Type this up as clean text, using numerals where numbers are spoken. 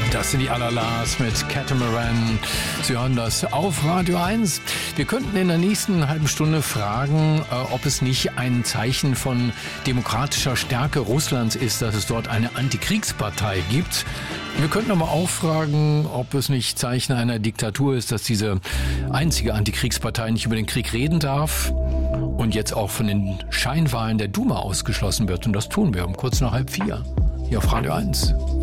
Das sind die Alalas mit Catamaran. Sie hören das auf Radio 1. Wir könnten in der nächsten halben Stunde fragen, ob es nicht ein Zeichen von demokratischer Stärke Russlands ist, dass es dort eine Antikriegspartei gibt. Wir könnten aber auch fragen, ob es nicht Zeichen einer Diktatur ist, dass diese einzige Antikriegspartei nicht über den Krieg reden darf und jetzt auch von den Scheinwahlen der Duma ausgeschlossen wird. Und das tun wir um kurz nach 3:30 hier auf Radio 1.